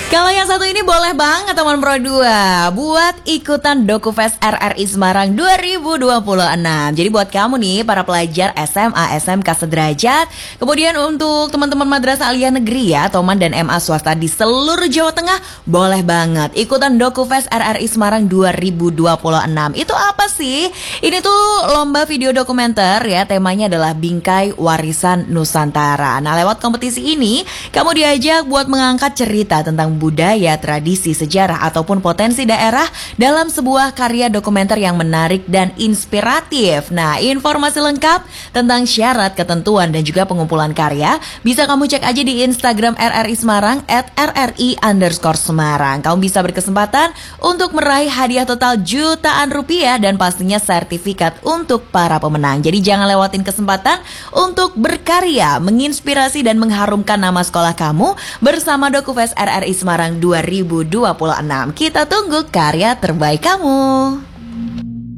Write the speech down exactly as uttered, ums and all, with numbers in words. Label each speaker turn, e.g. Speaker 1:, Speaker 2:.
Speaker 1: Kalau yang satu ini boleh banget teman Pro dua buat ikutan DokuFest R R I Semarang dua ribu dua puluh enam. Jadi buat kamu nih para pelajar S M A S M K sederajat, kemudian untuk teman-teman madrasah aliyah negeri ya, Toman dan M A swasta di seluruh Jawa Tengah, boleh banget ikutan DokuFest R R I Semarang dua ribu dua puluh enam. Itu apa sih? Ini tuh lomba video dokumenter ya, temanya adalah Bingkai Warisan Nusantara. Nah, lewat kompetisi ini kamu diajak buat mengangkat cerita tentang budaya, tradisi, sejarah, ataupun potensi daerah dalam sebuah karya dokumenter yang menarik dan inspiratif. Nah, informasi lengkap tentang syarat, ketentuan, dan juga pengumpulan karya bisa kamu cek aja di Instagram R R I Semarang at R R I underscore Semarang. Kamu bisa berkesempatan untuk meraih hadiah total jutaan rupiah dan pastinya sertifikat untuk para pemenang. Jadi jangan lewatin kesempatan untuk berkarya, menginspirasi, dan mengharumkan nama sekolah kamu bersama DokuFest R R I Semarang dua ribu dua puluh enam. Kita tunggu karya terbaik kamu.